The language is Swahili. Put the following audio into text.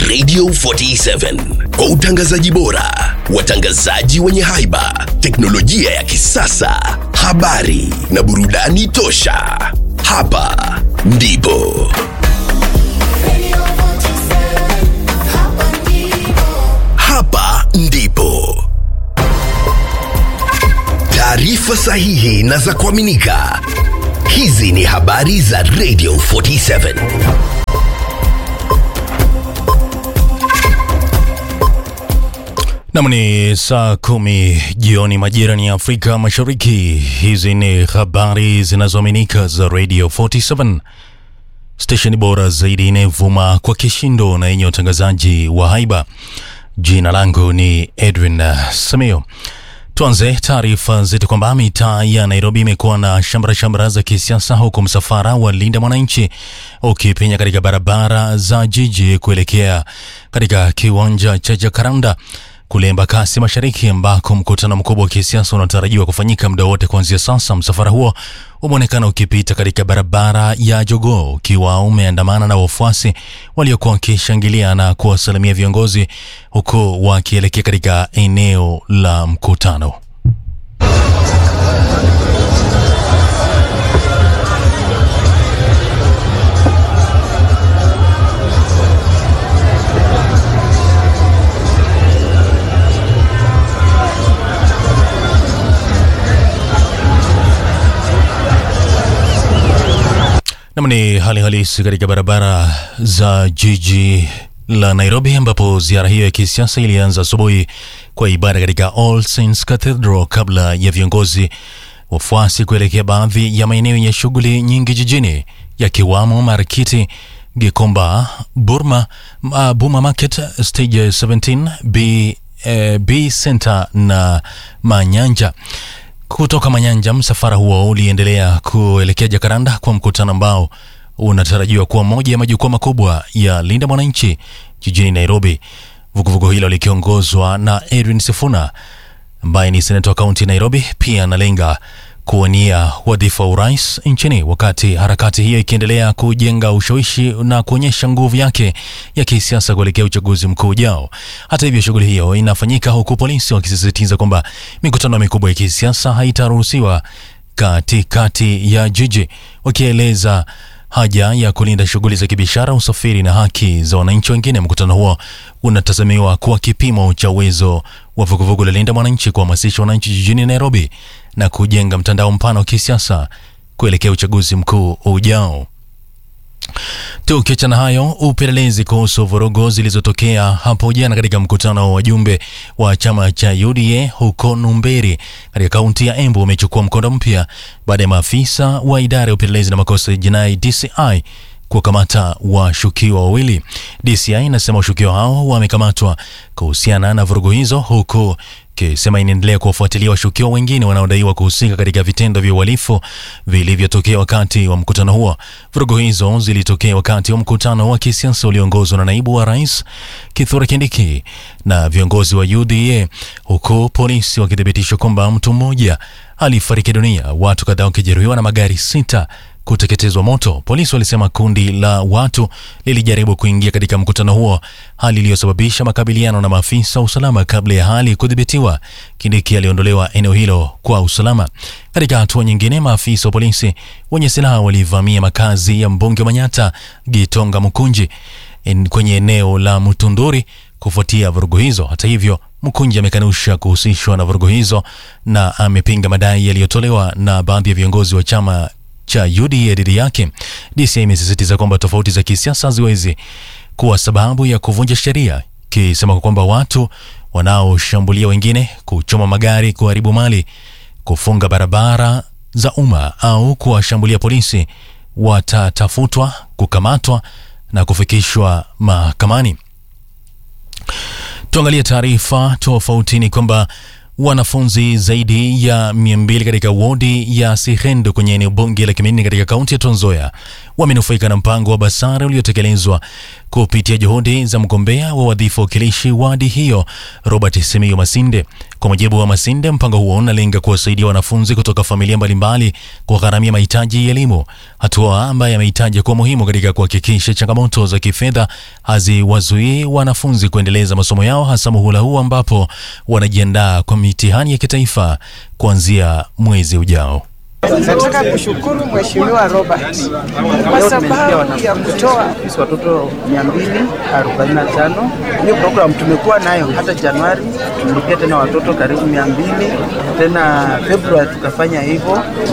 Radio 47 kwa utangazaji bora, watangazaji wenye haiba, teknolojia ya kisasa, habari na burudani tosha. Hapa ndipo taarifa sahihi na za kuaminika. Hizi ni habari za Radio 47. Namni saa 10 jioni majira ni Afrika Mashariki. Hizi ni habari zinazoaminika za Radio 47. Station bora zaidi inayovuma kwa kishindo na yenye utangazaji wa haiba. Jina langu ni Edwin Samio. Tuanze taarifa zetu kwamba mitaa ya Nairobi imekuwa na shambra za kisiasa, huku msafara wa Linda Mwananchi ukipenya katika barabara za jiji kuelekea katika kiwanja cha Jacaranda kule Embakasi Mashariki, ambako mkutano mkubwa wa kisiasa unatarajiwa kufanyika muda wote kuanzia sasa. Msafara huo umeonekana ukipita katika barabara ya Jogoo ukiwa umeandamana na wafuasi waliokuwa wakishangilia na kuwasalimia viongozi, huku wakielekea katika eneo la mkutano. Namni hali halisi katika barabara za jiji la Nairobi, ambapo ziara hiyo ya kisiasa ilianza asubuhi kwa ibada katika All Saints Cathedral kabla ya viongozi wafuasi kuelekea baadhi ya maeneo yenye shughuli nyingi jijini, yakiwamo Marikiti, Gikomba, Buma Market, Stage 17, B Center na Manyanja. Kutoka Manyanja, msafara huo uliendelea kuelekea Jacaranda kwa mkutano ambao unatarajiwa kuwa moja ya majukwaa makubwa ya Linda Mwananchi jijini Nairobi. Vuguvugu hilo likiongozwa na Edwin Sifuna ambaye ni seneta wa kaunti Nairobi, pia analenga kuwania wadhifa wa urais nchini, wakati harakati hiyo ikiendelea kujenga ushawishi na kuonyesha nguvu yake ya kisiasa kuelekea uchaguzi mkuu ujao. Hata hivyo, shughuli hiyo inafanyika huku polisi wakisisitiza kwamba mikutano mikubwa ya kisiasa haitaruhusiwa katikati ya jiji, wakieleza haja ya kulinda shughuli za kibiashara, usafiri na haki za wananchi wengine. Mkutano huo unatazamiwa kuwa kipimo cha uwezo wa vuguvugu la Linda Mwananchi kuhamasisha wananchi jijini Nairobi na kujenga mtandao mpana wa kisiasa kuelekea uchaguzi mkuu ujao. Tukiachana hayo, upelelezi kuhusu vurugu zilizotokea hapo jana katika mkutano wa wajumbe wa chama cha UDA huko Numberi katika kaunti ya Embu umechukua mkondo mpya baada ya maafisa wa idara ya upelelezi na makosa ya jinai DCI kukamata washukiwa wawili. DCI inasema washukiwa hao wamekamatwa kuhusiana na vurugu hizo, huku kisema inaendelea kuwafuatilia washukiwa wengine wanaodaiwa kuhusika katika vitendo vya uhalifu vilivyotokea wakati wa mkutano huo. Vurugu hizo zilitokea wakati wa mkutano wa kisiasa ulioongozwa na naibu wa rais Kithure Kindiki na viongozi wa UDA, huku polisi wakithibitisha kwamba mtu mmoja alifariki dunia, watu kadhaa wakijeruhiwa na magari 6 kuteketezwa moto. Polisi walisema kundi la watu lilijaribu kuingia katika mkutano huo, hali iliyosababisha makabiliano na maafisa wa usalama kabla ya hali kudhibitiwa. Kindiki aliondolewa eneo hilo kwa usalama. Katika hatua nyingine, maafisa wa polisi wenye silaha walivamia makazi ya mbunge wa Manyata Gitonga Mukunji kwenye eneo la Mutunduri kufuatia vurugu hizo. Hata hivyo, Mukunji amekanusha kuhusishwa na vurugu hizo na amepinga madai yaliyotolewa na baadhi ya viongozi wa chama cha UDA dhidi yake. DCI imesisitiza kwamba tofauti za kisiasa haziwezi kuwa sababu ya kuvunja sheria, kisema kwamba watu wanaoshambulia wengine, kuchoma magari, kuharibu mali, kufunga barabara za umma au kuwashambulia polisi watatafutwa, kukamatwa na kufikishwa mahakamani. Tuangalie taarifa tofauti. Ni kwamba wanafunzi zaidi ya 200 katika wodi ya Sihendo kwenye eneo bunge la Kiminini katika kaunti ya Trans Nzoia wamenufaika na mpango wa basari uliotekelezwa kupitia juhudi za mgombea wa wadhifa wakilishi wadi hiyo Robert Simiyu Masinde. Kwa mujibu wa Masinde, mpango huo unalenga kuwasaidia wanafunzi kutoka familia mbalimbali kugharamia mahitaji ya elimu, hatua ambayo amehitaji kuwa muhimu katika kuhakikisha changamoto za kifedha haziwazuii wanafunzi kuendeleza masomo yao, hasa muhula huu ambapo wanajiandaa kwa mitihani ya kitaifa kuanzia mwezi ujao. Nataka kushukuru Mheshimiwa Robert kwa sababu ya kutoa watoto 245. Hiyo program tumekuwa nayo hata Januari, tulipia tena watoto karibu 200, tena Februari tukafanya hivyo.